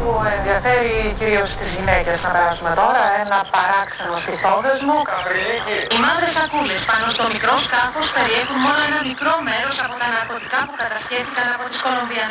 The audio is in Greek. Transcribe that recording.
που ενδιαφέρει κυρίως τις γυναίκες να περάσουμε τώρα, ένα παράξενο στιθόδεσμο. Οι μαύρες σακούλες πάνω στο μικρό σκάφος περιέχουν μόνο ένα μικρό μέρος από τα ναρκωτικά που κατασχέθηκαν από τις Κολομβιανές